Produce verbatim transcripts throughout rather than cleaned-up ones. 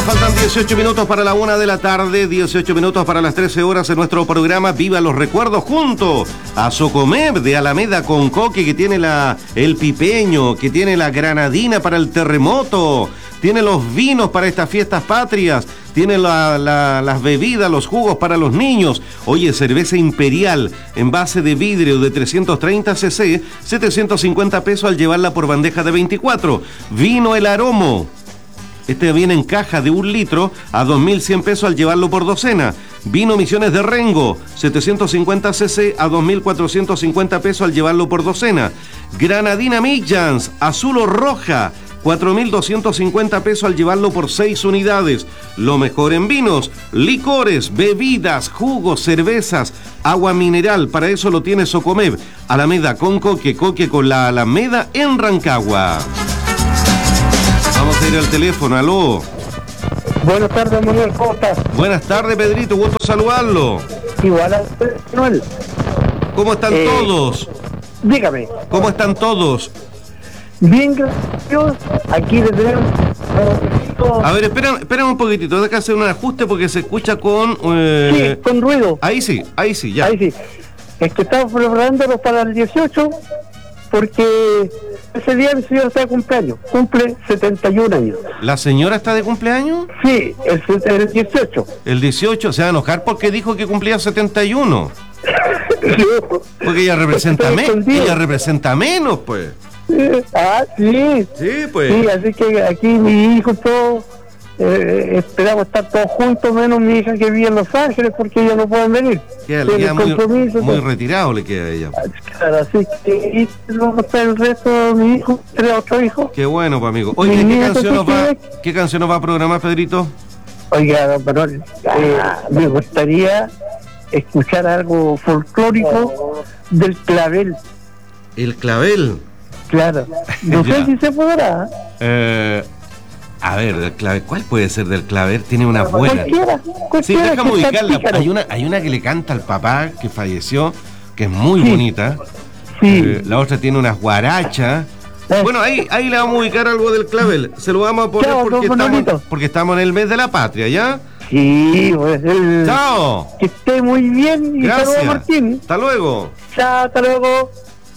Faltan dieciocho minutos para la una de la tarde, dieciocho minutos para las trece horas en nuestro programa Viva los Recuerdos junto a Socomer de Alameda con Coque, que tiene la, el pipeño, que tiene la granadina para el terremoto, tiene los vinos para estas fiestas patrias, tiene la, la, las bebidas, los jugos para los niños. Oye, cerveza imperial en base de vidrio de trescientos treinta centilitros, setecientos cincuenta pesos al llevarla por bandeja de veinticuatro. Vino El Aromo. Este viene en caja de un litro a dos mil cien pesos al llevarlo por docena. Vino Misiones de Rengo, setecientos cincuenta centilitros a dos mil cuatrocientos cincuenta pesos al llevarlo por docena. Granadina Midjans, azul o roja, cuatro mil doscientos cincuenta pesos al llevarlo por seis unidades. Lo mejor en vinos, licores, bebidas, jugos, cervezas, agua mineral. Para eso lo tiene Socomev. Alameda con Coque, Coque con la Alameda en Rancagua. Vamos a ir al teléfono, aló. Buenas tardes, Manuel, ¿cómo estás? Buenas tardes, Pedrito, gusto saludarlo. Igual a usted, Manuel. ¿Cómo están eh, todos? Dígame. ¿Cómo están todos? Bien, gracias. Aquí le tenemos... A ver, esperen, esperen un poquitito, hay que hacer un ajuste porque se escucha con... Eh... Sí, con ruido. Ahí sí, ahí sí, ya. Ahí sí. Es que estamos preparándonos para el dieciocho, porque ese día el señor está de cumpleaños, cumple setenta y un años. ¿La señora está de cumpleaños? Sí, el, el dieciocho. El dieciocho, se va a enojar porque dijo que cumplía setenta y uno. Porque ella representa, me, ella representa menos, pues. Ah, sí. Sí, pues. Sí, así que aquí mi hijo todo, eh, esperamos estar todos juntos, menos mi hija que vive en Los Ángeles, porque ellos no pueden venir. Queda, le queda muy, muy retirado, le queda a ella. Claro, así que vamos a estar el resto de mi hijo, tres otros hijos. Qué bueno, pues, amigo. Oye, ¿qué canción, nos va, ¿qué canción nos va a programar, Pedrito? Oiga, don Manuel, eh, me gustaría escuchar algo folclórico del clavel. ¿El clavel? Claro, no sé si se podrá. Eh, a ver, el clavel, ¿cuál puede ser del clavel? Tiene una buena. Cualquiera, cualquiera. Sí, déjame ubicarla. Hay una, hay una que le canta al papá que falleció, que es muy sí. bonita. Sí. Eh, la otra tiene unas guarachas. Eh. Bueno, ahí, ahí le vamos a ubicar algo del clavel. Se lo vamos a poner Chao, porque, estamos, porque estamos en el mes de la patria, ¿ya? Sí, pues el... Chao. Que esté muy bien y gracias. Saludos, Martín. Hasta luego. Chao, hasta luego.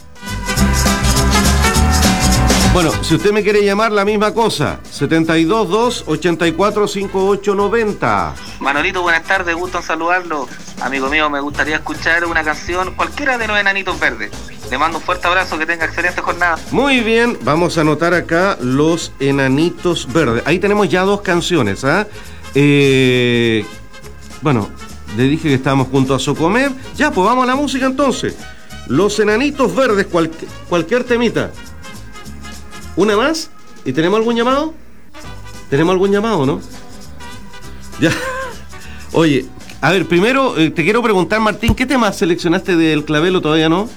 Bueno, si usted me quiere llamar, la misma cosa, setenta y dos, dos, ochenta y cuatro, cincuenta y ocho, noventa. Manolito, buenas tardes, gusto en saludarlo. Amigo mío, me gustaría escuchar una canción, cualquiera de los Enanitos Verdes. Le mando un fuerte abrazo, que tenga excelente jornada. Muy bien, vamos a anotar acá Los Enanitos Verdes. Ahí tenemos ya dos canciones, ¿ah? ¿eh? Eh, bueno, le dije que estábamos junto a Socomer. Ya, pues vamos a la música entonces. Los Enanitos Verdes, cual, cualquier temita. ¿Una más? ¿Y tenemos algún llamado? ¿Tenemos algún llamado, no? Ya. Oye, a ver, primero eh, te quiero preguntar, Martín, ¿qué tema seleccionaste del clavel o todavía no?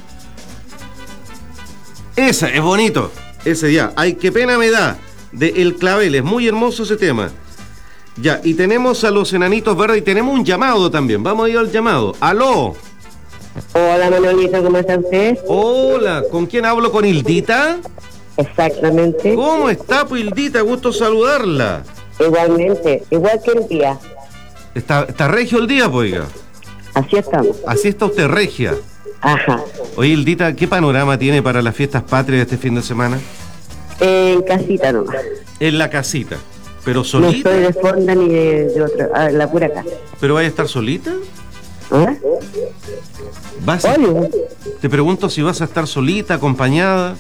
Ese, es bonito. Ese ya. Ay, qué pena me da. De El Clavel, es muy hermoso ese tema. Ya, y tenemos a Los Enanitos Verdes y tenemos un llamado también. Vamos a ir al llamado. ¡Aló! Hola, Manolito, ¿cómo está usted? Hola, ¿con quién hablo? ¿Con Hildita? Exactamente. ¿Cómo está, Hildita? Gusto saludarla. Igualmente, igual que el día. ¿Está, está regio el día, poiga? Así estamos. Así está usted, regia. Ajá. Oye, Hildita, ¿qué panorama tiene para las fiestas patrias este fin de semana? En casita nomás. En la casita. ¿Pero solita? No soy de fonda ni de, de otra, ah, la pura casa. ¿Pero vaya a estar solita? ¿Ah? ¿Vas a... Te pregunto si vas a estar solita, acompañada.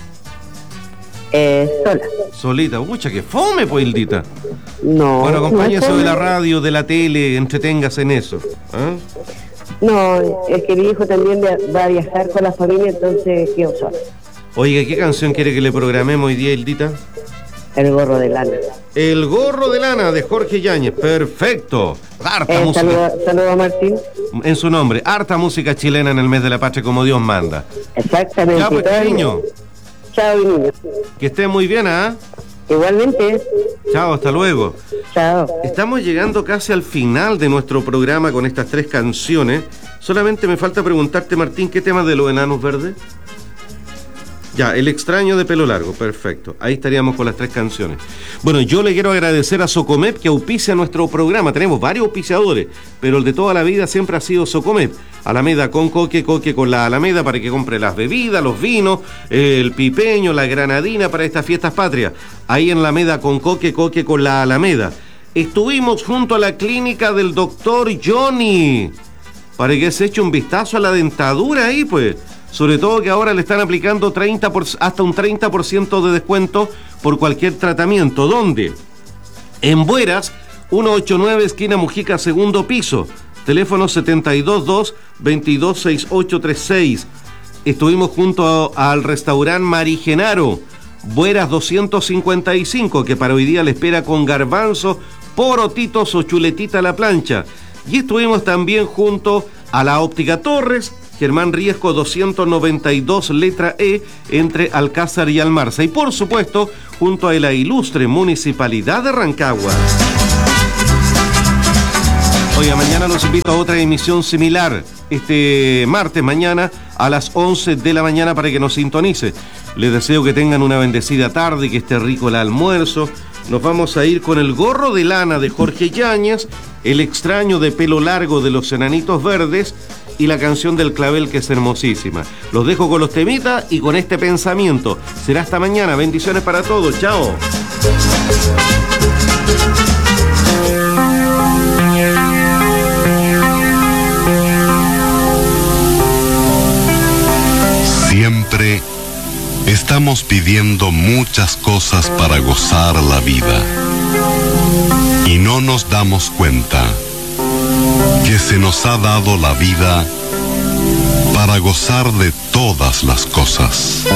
Eh, sola. Solita, mucha que fome, pues, Hildita. No. Bueno, acompáñese no de la radio, de la tele, entreténgase en eso. ¿eh? No, es que mi hijo también va a viajar con la familia, entonces quedo sola. Oiga, ¿qué canción quiere que le programemos hoy día, Hildita? El gorro de lana. El gorro de lana de Jorge Yáñez, perfecto. Harta eh, música. Saluda, saluda a Martín. En su nombre, harta música chilena en el mes de la patria como Dios manda. Exactamente. Ya, pues, cariño. Chao, mi niño. Que esté muy bien, ¿ah? ¿eh? Igualmente. Chao, hasta luego. Chao. Estamos llegando casi al final de nuestro programa con estas tres canciones. Solamente me falta preguntarte, Martín, ¿qué tema de Los Enanos Verdes? Ya, El extraño de pelo largo, perfecto. Ahí estaríamos con las tres canciones. Bueno, yo le quiero agradecer a Socomep que auspicia nuestro programa. Tenemos varios auspiciadores, pero el de toda la vida siempre ha sido Socomep. Alameda con Coque, Coque con la Alameda para que compre las bebidas, los vinos, el pipeño, la granadina para estas fiestas patrias. Ahí en Alameda con Coque, Coque con la Alameda. Estuvimos junto a la clínica del doctor Johnny para que se eche un vistazo a la dentadura ahí, pues. Sobre todo que ahora le están aplicando treinta por, hasta un treinta por ciento de descuento por cualquier tratamiento. ¿Dónde? En Bueras, ciento ochenta y nueve, esquina Mujica, segundo piso. Teléfono setenta y dos dos, veintidós sesenta y ocho treinta y seis. Estuvimos junto a, al restaurante Marigenaro, Bueras doscientos cincuenta y cinco, que para hoy día le espera con garbanzo, porotitos o chuletita a la plancha. Y estuvimos también junto a la Óptica Torres, Germán Riesco doscientos noventa y dos, letra E, entre Alcázar y Almarza. Y por supuesto, junto a la ilustre Municipalidad de Rancagua. Oiga, mañana los invito a otra emisión similar, este martes mañana a las once de la mañana para que nos sintonice. Les deseo que tengan una bendecida tarde, que esté rico el almuerzo. Nos vamos a ir con El gorro de lana de Jorge Yáñez, El extraño de pelo largo de los Enanitos Verdes y la canción del clavel, que es hermosísima. Los dejo con los temitas y con este pensamiento. Será hasta mañana. Bendiciones para todos. Chao. Siempre estamos pidiendo muchas cosas para gozar la vida y no nos damos cuenta que se nos ha dado la vida para gozar de todas las cosas.